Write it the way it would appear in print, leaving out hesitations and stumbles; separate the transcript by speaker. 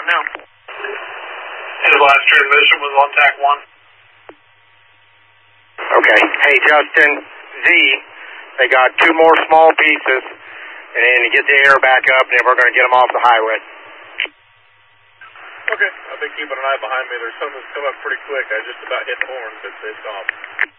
Speaker 1: them now.
Speaker 2: His last transmission was on TAC 1.
Speaker 3: Okay. Hey, Justin, Z, they got 2 more small pieces, and then get the air back up, and then we're going to get them off the highway.
Speaker 1: Okay, I've been keeping an eye behind me. There's some that's come up pretty quick. I just about hit the horn, but they stopped.